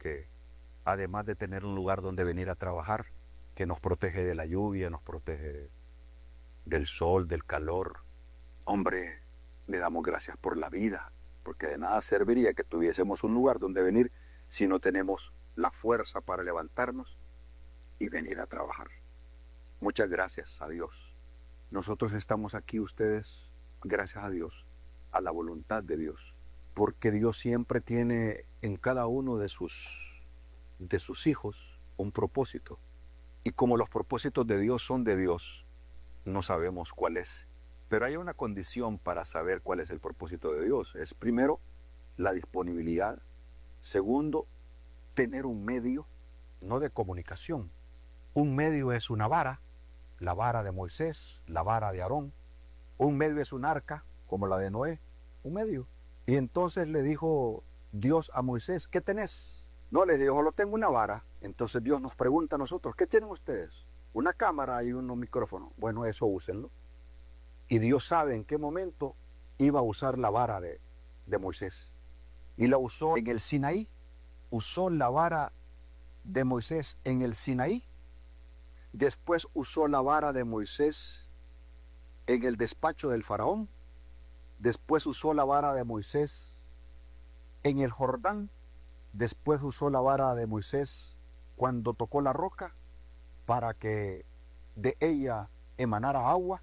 que además de tener un lugar donde venir a trabajar, que nos protege de la lluvia, nos protege del sol, del calor, hombre, le damos gracias por la vida, porque de nada serviría que tuviésemos un lugar donde venir si no tenemos la fuerza para levantarnos y venir a trabajar. Muchas gracias a Dios. Nosotros estamos aquí, ustedes, gracias a Dios, a la voluntad de Dios, porque Dios siempre tiene en cada uno de sus hijos un propósito. Y como los propósitos de Dios son de Dios, no sabemos cuál es. Pero hay una condición para saber cuál es el propósito de Dios. Es primero, la disponibilidad. Segundo, tener un medio, no de comunicación. Un medio es una vara, la vara de Moisés, la vara de Aarón. Un medio es un arca, como la de Noé, un medio. Y entonces le dijo Dios a Moisés, ¿qué tenés? No, le dijo, solo tengo una vara. Entonces Dios nos pregunta a nosotros, ¿qué tienen ustedes? Una cámara y un micrófono. Bueno, eso úsenlo. Y Dios sabe en qué momento iba a usar la vara de Moisés. Y la usó en el Sinaí. Usó la vara de Moisés en el Sinaí. Después usó la vara de Moisés en el despacho del faraón. Después usó la vara de Moisés en el Jordán. Después usó la vara de Moisés cuando tocó la roca para que de ella emanara agua.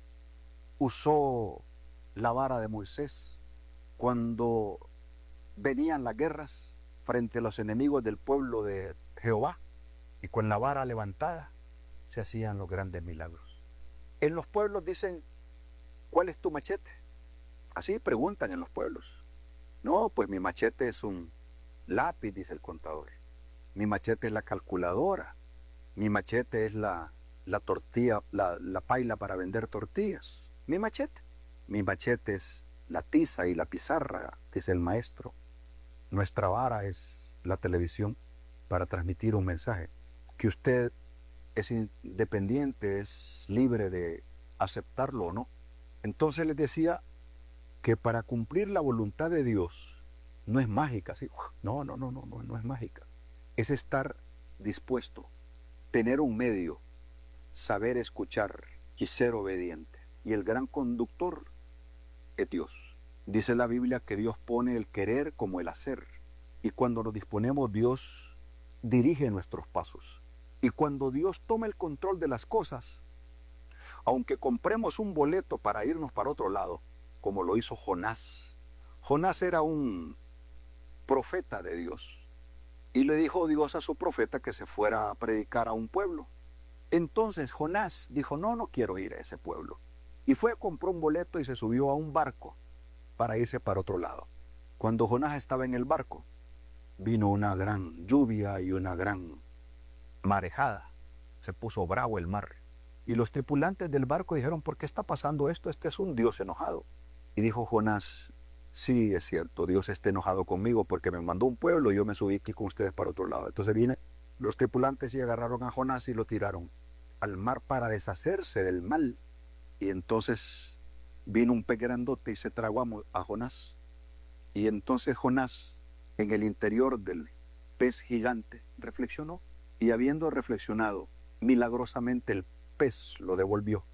Usó la vara de Moisés cuando venían las guerras frente a los enemigos del pueblo de Jehová, y con la vara levantada se hacían los grandes milagros. En los pueblos dicen, ¿cuál es tu machete? Así preguntan en los pueblos. No, pues mi machete es un lápiz, dice el contador. Mi machete es la calculadora. Mi machete es la tortilla, la paila para vender tortillas. Mi machete es la tiza y la pizarra, dice el maestro. Nuestra vara es la televisión para transmitir un mensaje. Que usted es independiente, es libre de aceptarlo o no. Entonces les decía que para cumplir la voluntad de Dios no es mágica, ¿sí? No es mágica. Es estar dispuesto, tener un medio, saber escuchar y ser obediente. Y el gran conductor es Dios. Dice la Biblia que Dios pone el querer como el hacer. Y cuando nos disponemos, Dios dirige nuestros pasos. Y cuando Dios toma el control de las cosas, aunque compremos un boleto para irnos para otro lado, como lo hizo Jonás. Jonás era un profeta de Dios. Y le dijo Dios a su profeta que se fuera a predicar a un pueblo. Entonces Jonás dijo, no quiero ir a ese pueblo. Y fue, compró un boleto y se subió a un barco para irse para otro lado. Cuando Jonás estaba en el barco, vino una gran lluvia y una gran marejada. Se puso bravo el mar. Y los tripulantes del barco dijeron, ¿por qué está pasando esto? Este es un Dios enojado. Y dijo Jonás, sí, es cierto, Dios está enojado conmigo porque me mandó un pueblo y yo me subí aquí con ustedes para otro lado. Entonces vienen los tripulantes y agarraron a Jonás y lo tiraron al mar para deshacerse del mal. Y entonces vino un pez grandote y se tragó a Jonás. Y entonces Jonás, en el interior del pez gigante, reflexionó. Y habiendo reflexionado, milagrosamente el pez lo devolvió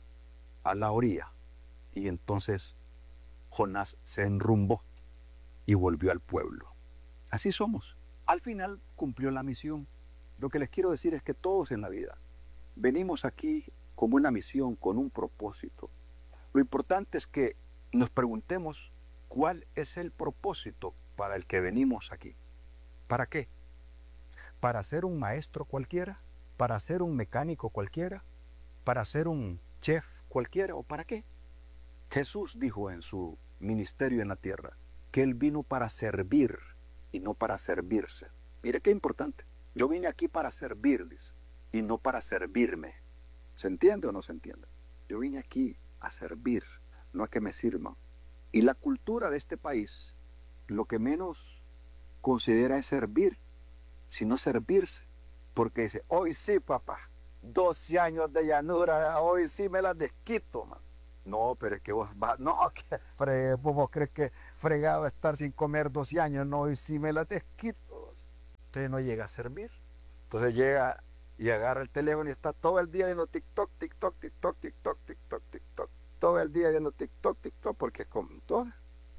a la orilla. Y entonces Jonás se enrumbó y volvió al pueblo. Así somos. Al final cumplió la misión. Lo que les quiero decir es que todos en la vida venimos aquí con una misión, con un propósito. Lo importante es que nos preguntemos cuál es el propósito para el que venimos aquí. ¿Para qué? ¿Para ser un maestro cualquiera? ¿Para ser un mecánico cualquiera? ¿Para ser un chef cualquiera? ¿O para qué? Jesús dijo en su ministerio en la tierra que Él vino para servir y no para servirse. Mire qué importante. Yo vine aquí para servir, dice, y no para servirme. ¿Se entiende o no se entiende? Yo vine aquí a servir, no a que me sirvan. Y la cultura de este país lo que menos considera es servir, sino servirse. Porque dice, hoy sí, papá, 12 años de llanura, hoy sí me las desquito, man. No, pero es que vos vas, no, vos crees que fregado estar sin comer 12 años, no, hoy sí me las desquito. usted no llega a servir. Entonces llega y agarra el teléfono y está todo el día viendo TikTok, TikTok, TikTok, TikTok, TikTok, TikTok. Todo el día viendo TikTok, TikTok, porque es como todo.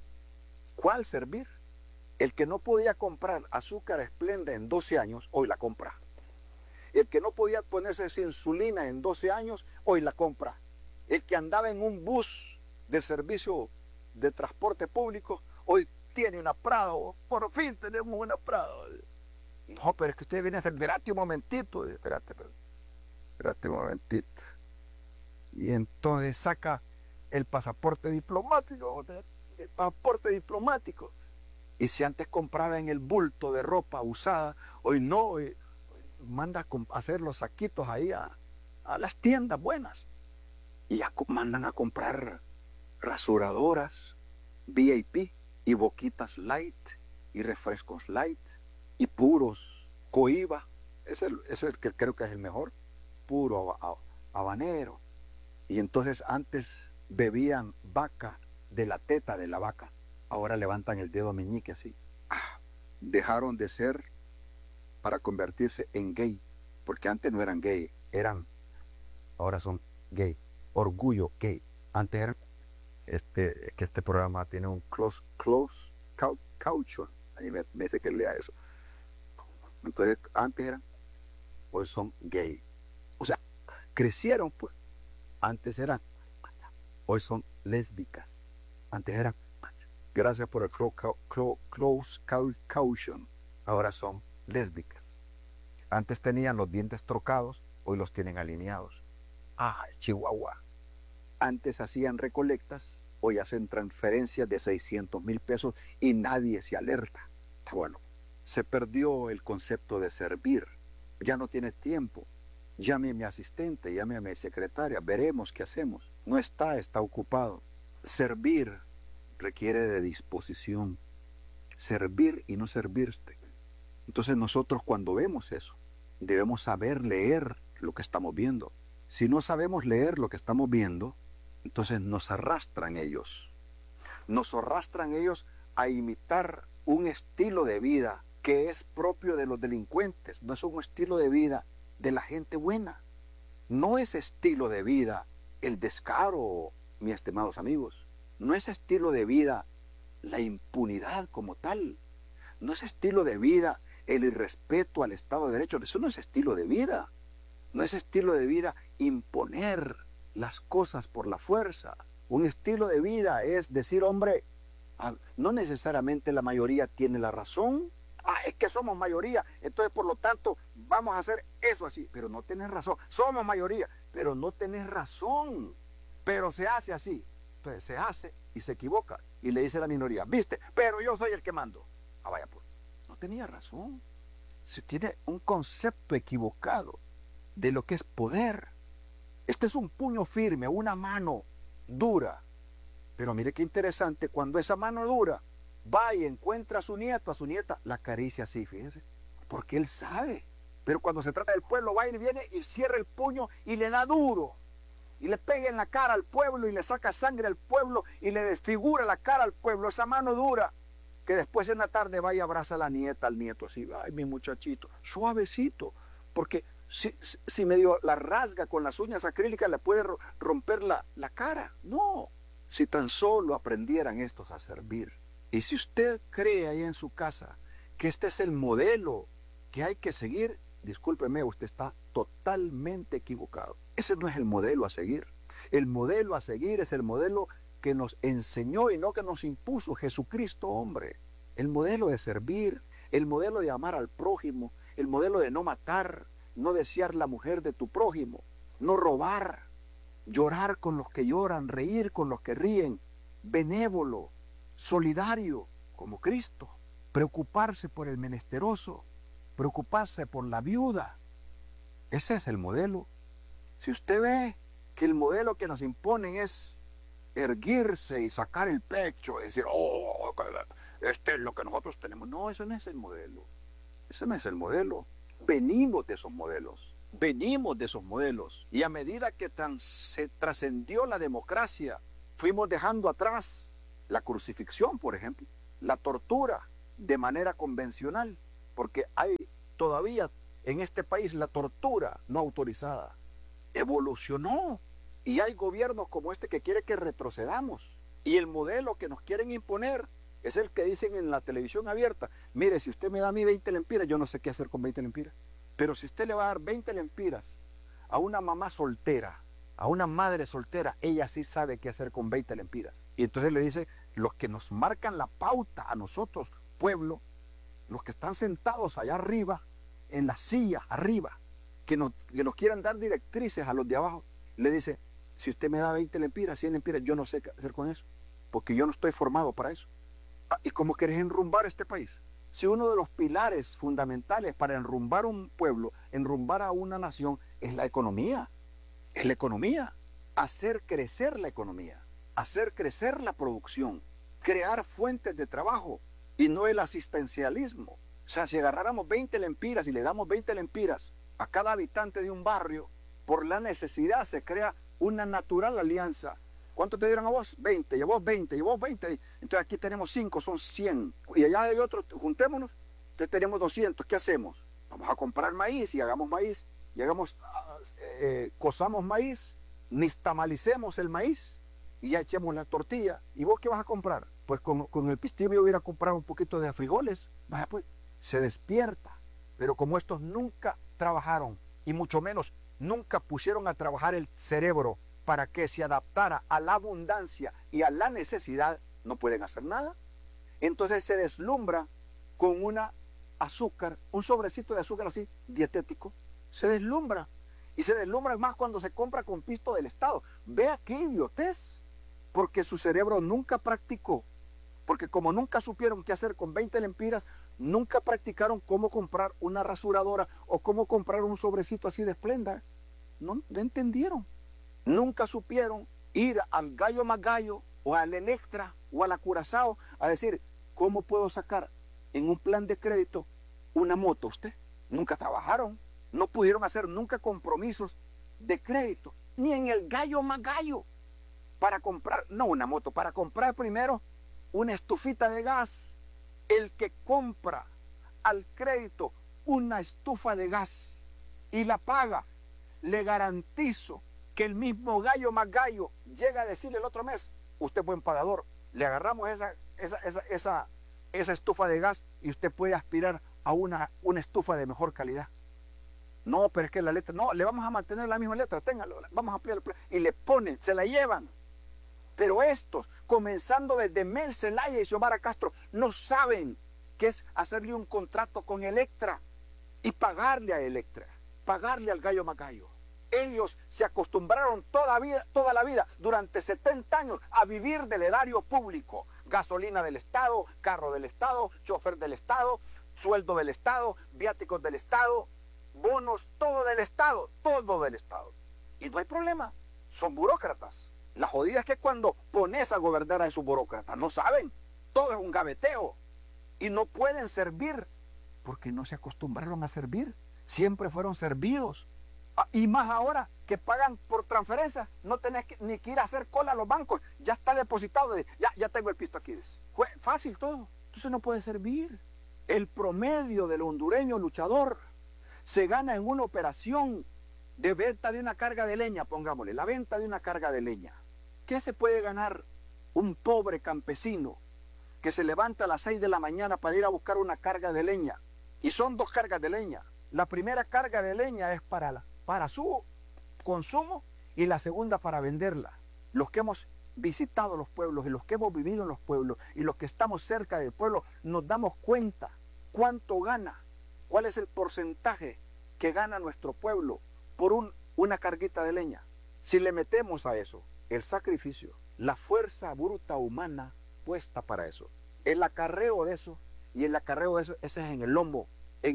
¿Cuál servir? El que no podía comprar azúcar Esplenda en 12 años, hoy la compra. El que no podía ponerse esa insulina en 12 años, hoy la compra. El que andaba en un bus del servicio de transporte público, hoy tiene una Prado. Por fin tenemos una Prado. No, pero es que usted viene a hacer, espérate un momentito, espérate un momentito. Y entonces saca el pasaporte diplomático, el pasaporte diplomático. Y si antes compraba en el bulto de ropa usada, hoy no, hoy manda a hacer los saquitos ahí a las tiendas buenas. Y ya mandan a comprar rasuradoras VIP y boquitas light y refrescos light y puros cohiba. Ese es el que creo que es el mejor, puro habanero. Y entonces antes bebían vaca de la teta de la vaca, ahora levantan el dedo meñique así. Dejaron de ser para convertirse en gay, porque antes no eran gay, ahora son gay, orgullo gay. Antes eran, que este programa tiene un close caution, a mí me dice que lea eso. Entonces antes eran, hoy son gay. O sea, crecieron pues. Antes eran, hoy son lésbicas. Antes eran, gracias por el close caution, ahora son lésbicas. Antes tenían los dientes trocados, hoy los tienen alineados. Chihuahua. Antes hacían recolectas, hoy hacen transferencias de 600,000 pesos y nadie se alerta. Bueno, se perdió el concepto de servir. Ya no tiene tiempo. Llame a mi asistente, llame a mi secretaria, veremos qué hacemos. No está ocupado. Servir requiere de disposición. Servir y no servirte. Entonces nosotros cuando vemos eso, debemos saber leer lo que estamos viendo. Si no sabemos leer lo que estamos viendo, entonces nos arrastran ellos. Nos arrastran ellos a imitar un estilo de vida que es propio de los delincuentes. No es un estilo de vida de la gente buena. No es estilo de vida el descaro, mis estimados amigos. No es estilo de vida la impunidad como tal. No es estilo de vida el irrespeto al Estado de Derecho. Eso no es estilo de vida. No es estilo de vida imponer las cosas por la fuerza. Un estilo de vida es decir, hombre, no necesariamente la mayoría tiene la razón. Es que somos mayoría, entonces por lo tanto vamos a hacer eso así. Pero no tenés razón. Somos mayoría, pero no tenés razón. Pero se hace así. Entonces se hace y se equivoca. Y le dice a la minoría, viste, pero yo soy el que mando. Vaya pues. No tenía razón. Se tiene un concepto equivocado de lo que es poder. Este es un puño firme, una mano dura. Pero mire qué interesante, cuando esa mano dura va y encuentra a su nieto, a su nieta, la acaricia así, fíjense, porque él sabe. Pero cuando se trata del pueblo, va y viene y cierra el puño y le da duro. Y le pega en la cara al pueblo y le saca sangre al pueblo y le desfigura la cara al pueblo, esa mano dura. Que después en la tarde va y abraza a la nieta, al nieto así, ay mi muchachito, suavecito, porque si medio la rasga con las uñas acrílicas le puede romper la cara. No, si tan solo aprendieran estos a servir. Y si usted cree ahí en su casa que este es el modelo que hay que seguir, discúlpeme, usted está totalmente equivocado. Ese no es el modelo a seguir. El modelo a seguir es el modelo que nos enseñó y no que nos impuso Jesucristo, hombre. El modelo de servir, el modelo de amar al prójimo, el modelo de no matar, no desear la mujer de tu prójimo, no robar, llorar con los que lloran, reír con los que ríen, benévolo, solidario como Cristo, preocuparse por el menesteroso, preocuparse por la viuda. Ese es el modelo. Si usted ve que el modelo que nos imponen es erguirse y sacar el pecho y decir, este es lo que nosotros tenemos. No, eso no es el modelo. Ese no es el modelo. Venimos de esos modelos. Venimos de esos modelos. Y a medida que se trascendió la democracia, fuimos dejando atrás la crucifixión, por ejemplo, la tortura de manera convencional, porque hay todavía en este país la tortura no autorizada evolucionó. Y hay gobiernos como este que quiere que retrocedamos. Y el modelo que nos quieren imponer es el que dicen en la televisión abierta. Mire, si usted me da a mí 20 lempiras, yo no sé qué hacer con 20 lempiras. Pero si usted le va a dar 20 lempiras a una mamá soltera, a una madre soltera, ella sí sabe qué hacer con 20 lempiras. Y entonces le dice, los que nos marcan la pauta a nosotros, pueblo, los que están sentados allá arriba, en la silla arriba, que nos quieran dar directrices a los de abajo, le dice, si usted me da 20 lempiras, 100 lempiras, yo no sé qué hacer con eso, porque yo no estoy formado para eso. ¿Y cómo querés enrumbar este país? Si uno de los pilares fundamentales para enrumbar un pueblo, enrumbar a una nación, es la economía. Es la economía. Hacer crecer la economía, hacer crecer la producción, crear fuentes de trabajo y no el asistencialismo. O sea, si agarráramos 20 lempiras y le damos 20 lempiras a cada habitante de un barrio, por la necesidad se crea una natural alianza. ¿Cuánto te dieron a vos? 20, y a vos 20, y a vos 20. Entonces aquí tenemos 5, son 100. Y allá hay otros, juntémonos, entonces tenemos 200. ¿Qué hacemos? Vamos a comprar maíz y hagamos maíz, y cosamos maíz, nixtamalicemos el maíz, y ya echemos la tortilla. ¿Y vos qué vas a comprar? Pues con el pistillo yo voy a ir a comprar un poquito de frijoles. Vaya pues, se despierta. Pero como estos nunca trabajaron, y mucho menos nunca pusieron a trabajar el cerebro para que se adaptara a la abundancia y a la necesidad, no pueden hacer nada. Entonces se deslumbra con una azúcar, un sobrecito de azúcar así, dietético, se deslumbra. Y se deslumbra más cuando se compra con pisto del Estado. Vea qué idiotez, porque su cerebro nunca practicó, porque como nunca supieron qué hacer con 20 lempiras, nunca practicaron cómo comprar una rasuradora o cómo comprar un sobrecito así de Splenda. No entendieron. Nunca supieron ir al Gallo Magallo o al Electra o a la Curazao a decir, ¿cómo puedo sacar en un plan de crédito una moto? Usted nunca trabajaron, no pudieron hacer nunca compromisos de crédito, ni en el Gallo Magallo para comprar, no una moto, para comprar primero una estufita de gas. El que compra al crédito una estufa de gas y la paga, le garantizo que el mismo Gallo Magallo llega a decirle el otro mes, usted es buen pagador, le agarramos esa estufa de gas y usted puede aspirar a una estufa de mejor calidad. No, pero es que la letra, no, le vamos a mantener la misma letra, téngalo, vamos a ampliar, y le ponen, se la llevan. Pero estos, comenzando desde Mel Zelaya y Xiomara Castro, no saben qué es hacerle un contrato con Electra y pagarle a Electra, pagarle al Gallo Magallo. Ellos se acostumbraron toda la vida, durante 70 años, a vivir del erario público. Gasolina del Estado, carro del Estado, chofer del Estado, sueldo del Estado, viáticos del Estado, bonos, todo del Estado, todo del Estado. Y no hay problema, son burócratas. La jodida es que cuando pones a gobernar a esos burócratas, no saben, todo es un gaveteo. Y no pueden servir, porque no se acostumbraron a servir, siempre fueron servidos. Y más ahora que pagan por transferencia, no tenés ni que ir a hacer cola a los bancos, ya está depositado, ya tengo el pisto aquí. Fue fácil todo, entonces no puede servir. El promedio del hondureño luchador se gana en una operación de venta de una carga de leña, pongámosle, la venta de una carga de leña. ¿Qué se puede ganar un pobre campesino que se levanta a las 6 de la mañana para ir a buscar una carga de leña? Y son 2 cargas de leña. La primera carga de leña es para su consumo y la segunda para venderla. Los que hemos visitado los pueblos y los que hemos vivido en los pueblos y los que estamos cerca del pueblo nos damos cuenta cuánto gana, cuál es el porcentaje que gana nuestro pueblo por una carguita de leña. Si le metemos a eso el sacrificio, la fuerza bruta humana puesta para eso, el acarreo de eso, y el acarreo de eso, ese es en el lomo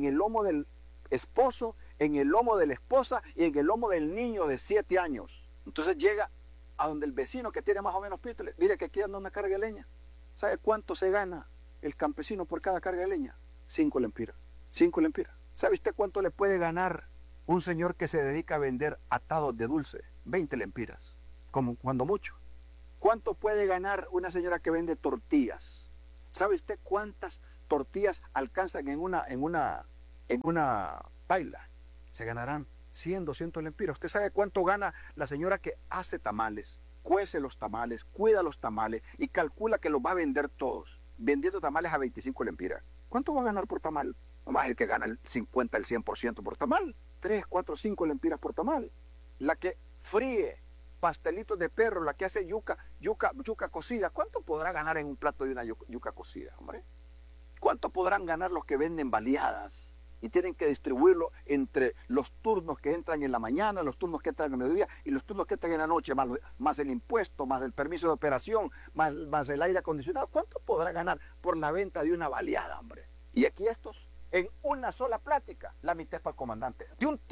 del esposo, en el lomo de la esposa y en el lomo del niño de 7 años. Entonces llega a donde el vecino que tiene más o menos pito, mire que aquí anda una carga de leña. ¿Sabe cuánto se gana el campesino por cada carga de leña? 5 lempiras. 5 lempiras. ¿Sabe usted cuánto le puede ganar un señor que se dedica a vender atados de dulce? 20 lempiras, como cuando mucho. ¿Cuánto puede ganar una señora que vende tortillas? ¿Sabe usted cuántas tortillas alcanzan en en una paila se ganarán 100, 200 lempiras. ¿Usted sabe cuánto gana la señora que hace tamales, cuece los tamales, cuida los tamales y calcula que los va a vender todos, vendiendo tamales a 25 lempiras? ¿Cuánto va a ganar por tamal? No va a ser que gana el 50, el 100% por tamal. 3, 4, 5 lempiras por tamal. La que fríe pastelitos de perro, la que hace yuca cocida, ¿cuánto podrá ganar en un plato de una yuca cocida, hombre? ¿Cuánto podrán ganar los que venden baleadas y tienen que distribuirlo entre los turnos que entran en la mañana, los turnos que entran en el mediodía y los turnos que entran en la noche, más el impuesto, más el permiso de operación, más el aire acondicionado? ¿Cuánto podrá ganar por la venta de una baleada, hombre? Y aquí estos, en una sola plática, la mitad es para el comandante.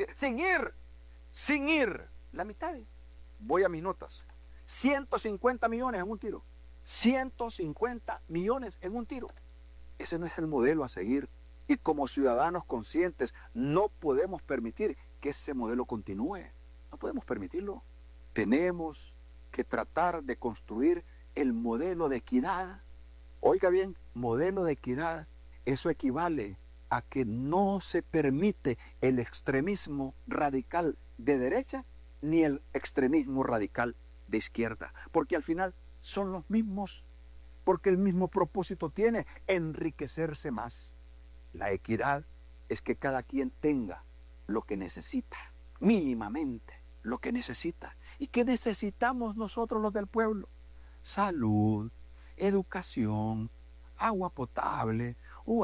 Sin ir, la mitad. Voy a mis notas. 150 millones en un tiro. 150 millones en un tiro. Ese no es el modelo a seguir. Y como ciudadanos conscientes no podemos permitir que ese modelo continúe. No podemos permitirlo. Tenemos que tratar de construir el modelo de equidad. Oiga bien, modelo de equidad. Eso equivale a que no se permite el extremismo radical de derecha ni el extremismo radical de izquierda. Porque al final son los mismos. Porque el mismo propósito tiene: enriquecerse más. La equidad es que cada quien tenga lo que necesita, mínimamente lo que necesita. ¿Y qué necesitamos nosotros los del pueblo? Salud, educación, agua potable,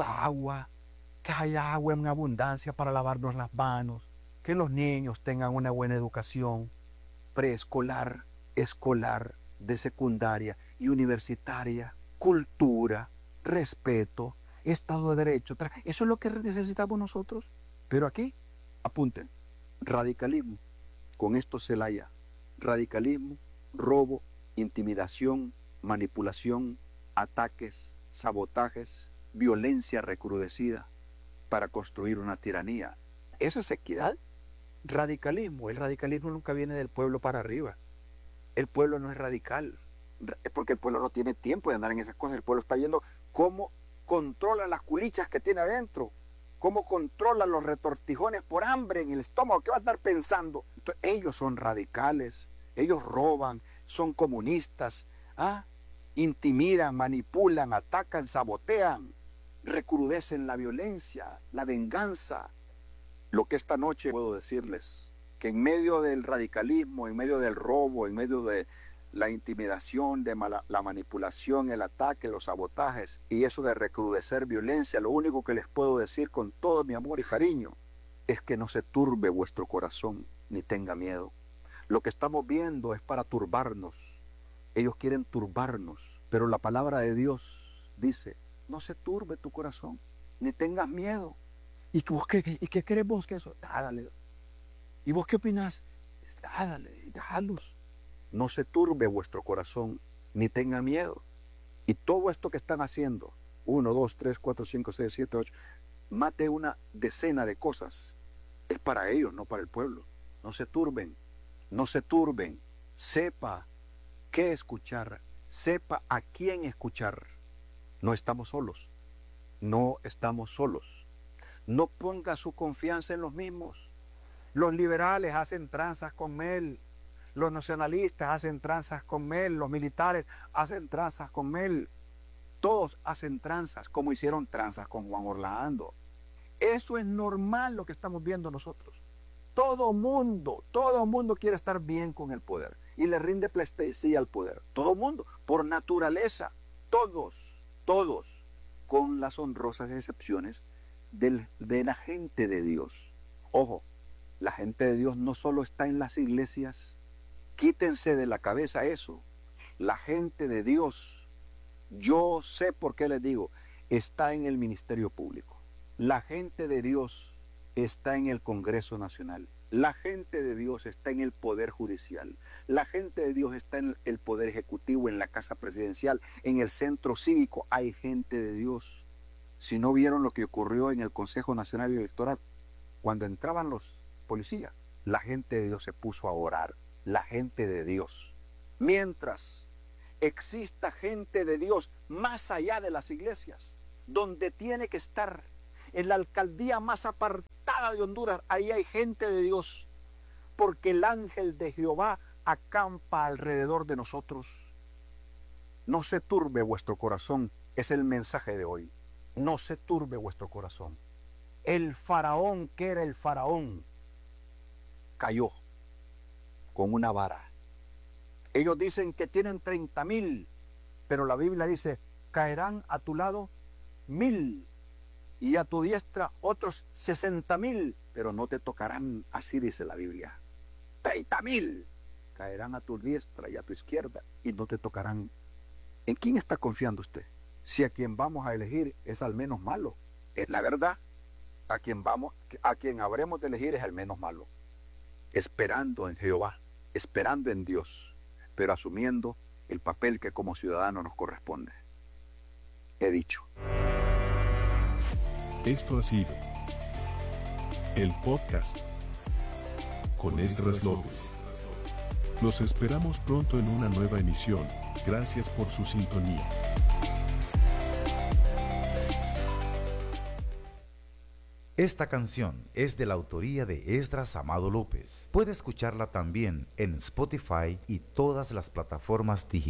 que haya agua en abundancia para lavarnos las manos, que los niños tengan una buena educación preescolar, escolar, de secundaria y universitaria, cultura, respeto, Estado de Derecho. Eso es lo que necesitamos nosotros. Pero aquí, apunten, radicalismo, con esto se laya. Radicalismo, robo, intimidación, manipulación, ataques, sabotajes, violencia recrudecida para construir una tiranía. ¿Eso es equidad? Radicalismo. El radicalismo nunca viene del pueblo para arriba. El pueblo no es radical. Es porque el pueblo no tiene tiempo de andar en esas cosas. El pueblo está viendo cómo controla las culichas que tiene adentro, cómo controla los retortijones por hambre en el estómago. ¿Qué va a estar pensando? Entonces, ellos son radicales, ellos roban, son comunistas, intimidan, manipulan, atacan, sabotean, recrudecen la violencia, la venganza. Lo que esta noche puedo decirles, que en medio del radicalismo, en medio del robo, en medio de la intimidación, de la manipulación, el ataque, los sabotajes y eso de recrudecer violencia, lo único que les puedo decir con todo mi amor y cariño es que no se turbe vuestro corazón ni tenga miedo. Lo que estamos viendo es para turbarnos. Ellos quieren turbarnos, pero la palabra de Dios dice: no se turbe tu corazón, ni tengas miedo. ¿Y qué crees vos que eso? Dale. ¿Y vos qué opinás? Dale, déjalos. No se turbe vuestro corazón, ni tenga miedo. Y todo esto que están haciendo, 1, 2, 3, 4, 5, 6, 7, 8, más de una decena de cosas, es para ellos, no para el pueblo. No se turben, no se turben. Sepa qué escuchar, sepa a quién escuchar. No estamos solos, no estamos solos. No ponga su confianza en los mismos. Los liberales hacen tranzas con Mel. Los nacionalistas hacen tranzas con Mel. Los militares hacen tranzas con Mel. Todos hacen tranzas, como hicieron tranzas con Juan Orlando. Eso es normal lo que estamos viendo nosotros. Todo mundo quiere estar bien con el poder y le rinde pleitesía al poder. Todo mundo, por naturaleza. Todos, con las honrosas excepciones de la gente de Dios. Ojo, la gente de Dios no solo está en las iglesias. Quítense de la cabeza eso. La gente de Dios, yo sé por qué les digo, está en el ministerio público. La gente de Dios está en el Congreso Nacional. La gente de Dios está en el Poder Judicial. La gente de Dios está en el Poder Ejecutivo, en la Casa Presidencial, en el Centro Cívico. Hay gente de Dios. Si no vieron lo que ocurrió en el Consejo Nacional Electoral, cuando entraban los policías, la gente de Dios se puso a orar. La gente de Dios. Mientras exista gente de Dios más allá de las iglesias, donde tiene que estar en la alcaldía más apartada de Honduras, ahí hay gente de Dios, porque el ángel de Jehová acampa alrededor de nosotros. No se turbe vuestro corazón, es el mensaje de hoy. No se turbe vuestro corazón. El faraón, que era el faraón, cayó con una vara. Ellos dicen que tienen 30,000, pero la Biblia dice, caerán a tu lado 1,000 y a tu diestra otros 60,000, pero no te tocarán, así dice la Biblia. 30,000 caerán a tu diestra y a tu izquierda y no te tocarán. ¿En quién está confiando usted? Si a quien vamos a elegir es al menos malo, es la verdad. A quien habremos de elegir es al menos malo. Esperando en Jehová, esperando en Dios, pero asumiendo el papel que como ciudadano nos corresponde. He dicho. Esto ha sido el podcast con Esdras López. Los esperamos pronto en una nueva emisión. Gracias por su sintonía. Esta canción es de la autoría de Esdras Amado López. Puede escucharla también en Spotify y todas las plataformas digitales.